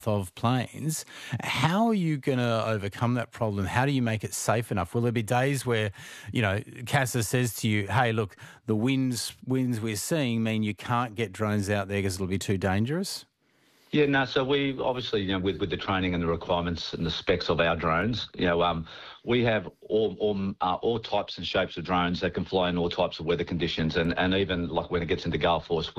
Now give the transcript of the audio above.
of planes. How are you going to overcome that problem? How do you make it safe enough? Will there be days where, CASA says to you, hey, look, the winds we're seeing mean you can't get drones out there because it'll be too dangerous? Yeah, no, so we obviously, with the training and the requirements and the specs of our drones, we have all types and shapes of drones that can fly in all types of weather conditions, and even like when it gets into gale force,